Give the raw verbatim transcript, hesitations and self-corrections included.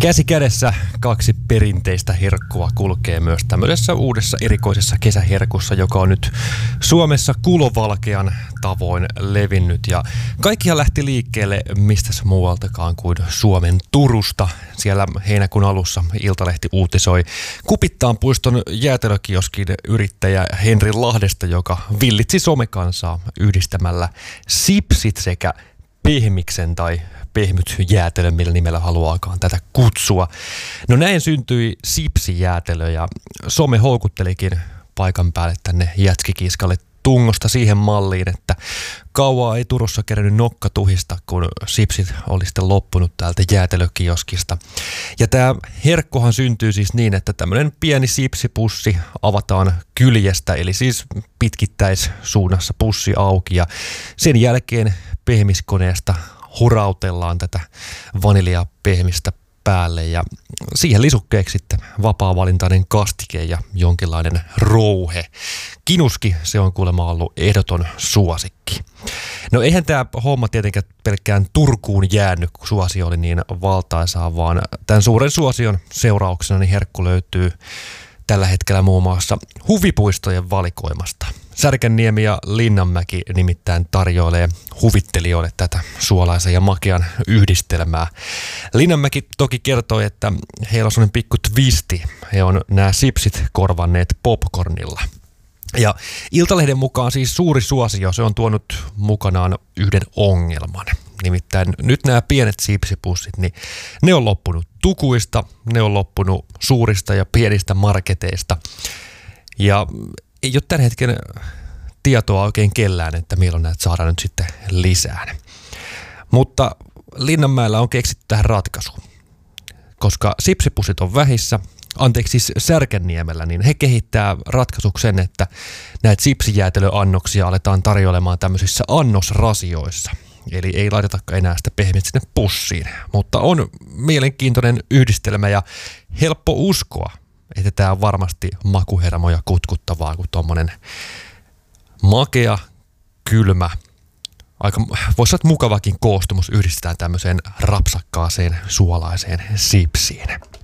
Käsi kädessä kaksi perinteistä herkkua kulkee myös tämmöisessä uudessa erikoisessa kesäherkussa, joka on nyt Suomessa kulovalkean tavoin levinnyt. Ja kaikkihan lähti liikkeelle mistäs muualtakaan kuin Suomen Turusta. Siellä heinäkuun alussa Iltalehti uutisoi Kupittaan puiston jäätelökioskin yrittäjä Henri Lahdesta, joka villitsi somekansaa yhdistämällä sipsit sekä pehmiksen tai pehmyt jäätelö, millä nimellä haluaakaan tätä kutsua. No näin syntyi sipsijäätelö ja some houkuttelikin paikan päälle tänne jätskikiskalle tungosta siihen malliin, että kauaa ei Turussa kerennyt nokka tuhista, kun sipsit oli sitten loppunut täältä jäätelökioskista. Ja tämä herkkohan syntyy siis niin, että tämmöinen pieni sipsipussi avataan kyljestä, eli siis pitkittäissuunnassa pussi auki, ja sen jälkeen pehmiskoneesta hurautellaan tätä vaniljapehmistä päälle ja siihen lisukkeeksi sitten vapaa-valintainen kastike ja jonkinlainen rouhe. Kinuski, se on kuulemma ollut ehdoton suosikki. No eihän tämä homma tietenkään pelkkään Turkuun jäänyt, kun suosio oli niin valtaisaa, vaan tämän suuren suosion seurauksena niin herkku löytyy tällä hetkellä muun muassa huvipuistojen valikoimasta. Särkänniemi ja Linnanmäki nimittäin tarjoilee huvittelijoille tätä suolaisen ja makean yhdistelmää. Linnanmäki toki kertoi, että heillä on sellainen pikku twisti. He on nämä sipsit korvanneet popcornilla. Ja Iltalehden mukaan siis suuri suosio, se on tuonut mukanaan yhden ongelman. Nimittäin nyt nämä pienet sipsipussit, niin ne on loppunut tukuista, ne on loppunut suurista ja pienistä marketeista. Ja ei ole tämän hetken tietoa oikein kellään, että milloin näitä saadaan nyt sitten lisää. Mutta Linnanmäellä on keksitty tähän ratkaisu, koska sipsipussit on vähissä, anteeksi siis Särkänniemellä, niin he kehittää ratkaisuksen, että näitä sipsijäätelöannoksia aletaan tarjoilemaan tämmöisissä annosrasioissa. Eli ei laitetakaan enää sitä pehmeät sinne pussiin, mutta on mielenkiintoinen yhdistelmä ja helppo uskoa, että tämä on varmasti makuhermoja kutkuttavaa, kun tuommoinen makea, kylmä, aika voisi sanoa mukavakin koostumus yhdistetään tämmöiseen rapsakkaaseen suolaiseen sipsiin.